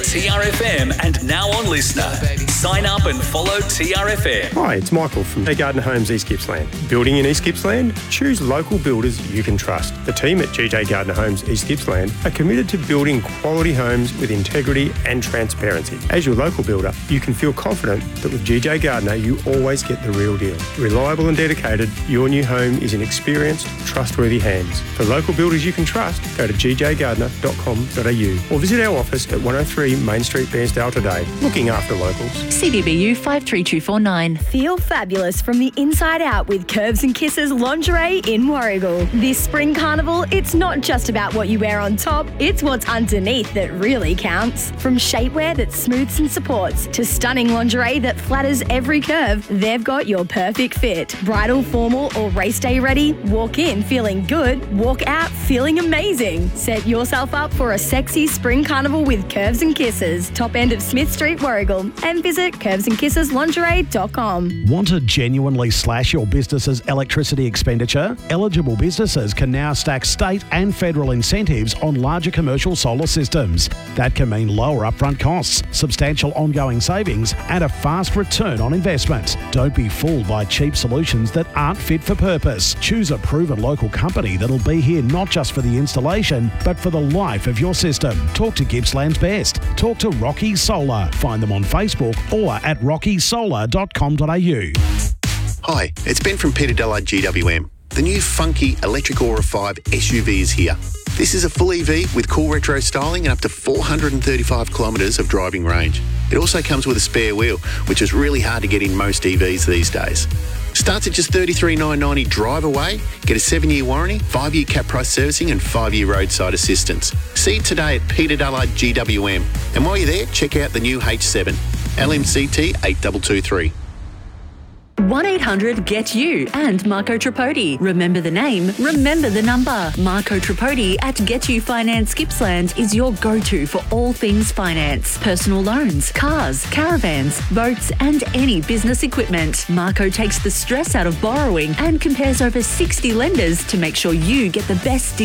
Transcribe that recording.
TRFM and now on Listener. Sign up and follow TRFM. Hi, it's Michael from GJ Gardner Homes East Gippsland. Building in East Gippsland? Choose local builders you can trust. The team at GJ Gardner Homes East Gippsland are committed to building quality homes with integrity and transparency. As your local builder, you can feel confident that with GJ Gardner, you always get the real deal. Reliable and dedicated, your new home is in experienced, trustworthy hands. For local builders you can trust, go to gjgardner.com.au or visit our office at 103 Main Street, Bairnsdale today. Looking after locals. CDBU 53249. Feel fabulous from the inside out with Curves and Kisses lingerie in Warragul. This spring carnival, it's not just about what you wear on top, it's what's underneath that really counts. From shapewear that smooths and supports to stunning lingerie that flatters every curve, they've got your perfect fit. Bridal, formal or race day ready? Walk in feeling good, walk out feeling amazing. Set yourself up for a sexy spring carnival with Curves and Kisses, top end of Smith Street, Warragul, and visit curvesandkisseslingerie.com. Want to genuinely slash your business's electricity expenditure? Eligible businesses can now stack state and federal incentives on larger commercial solar systems. That can mean lower upfront costs, substantial ongoing savings, and a fast return on investment. Don't be fooled by cheap solutions that aren't fit for purpose. Choose a proven local company that'll be here not just for the installation, but for the life of your system. Talk to Gippsland's Best. Talk to Rocky Solar. Find them on Facebook or at rockysolar.com.au. Hi, it's Ben from Peter Dallard GWM. The new funky electric Aura 5 SUV is here. This is a full EV with cool retro styling and up to 435 kilometres of driving range. It also comes with a spare wheel, which is really hard to get in most EVs these days. Starts at just $33,990 drive away. Get a 7-year warranty, 5-year cap price servicing and 5-year roadside assistance. See it today at Peter Dallard GWM. And while you're there, check out the new H7, LMCT 8223. 1-800-GET-YOU and Marco Tripodi. Remember the name, remember the number. Marco Tripodi at Get You Finance Gippsland is your go-to for all things finance. Personal loans, cars, caravans, boats and any business equipment. Marco takes the stress out of borrowing and compares over 60 lenders to make sure you get the best deal.